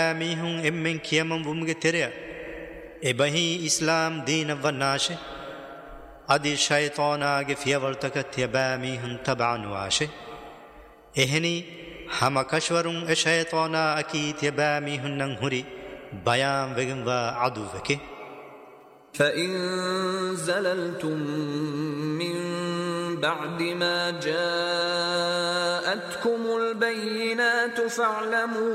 ميهون إمن كيامن بومغ تريا إبهي إسلام دين وناشي أدي شيطانا في ورتك تيبا ميهون تبعا واشي إهني هم كشورون الشيطانا أكي تيبا ميهون ننهري بيان وغن وعدو وكي فإن زللتم من بعد ما جاءتكم البينات فاعلموا